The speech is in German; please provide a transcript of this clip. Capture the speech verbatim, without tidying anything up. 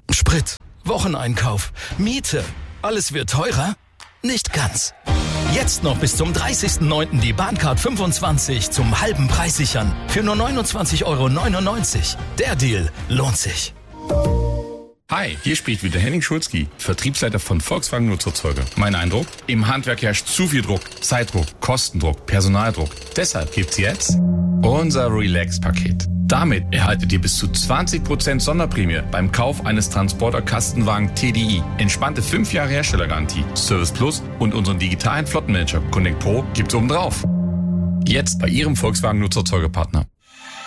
Sprit, Wocheneinkauf, Miete. Alles wird teurer? Nicht ganz. Jetzt noch bis zum dreißigsten neunten die Bahncard fünfundzwanzig zum halben Preis sichern. Für nur neunundzwanzig Euro neunundneunzig. Der Deal lohnt sich. Hi, hier spricht wieder Henning Schulzki, Vertriebsleiter von Volkswagen Nutzerzeuge. Mein Eindruck? Im Handwerk herrscht zu viel Druck. Zeitdruck, Kostendruck, Personaldruck. Deshalb gibt's jetzt unser Relax-Paket. Damit erhaltet ihr bis zu zwanzig Prozent Sonderprämie beim Kauf eines Transporter-Kastenwagen T D I. Entspannte fünf Jahre Herstellergarantie, Service Plus und unseren digitalen Flottenmanager Connect Pro gibt's obendrauf. Jetzt bei Ihrem Volkswagen Nutzerzeugepartner.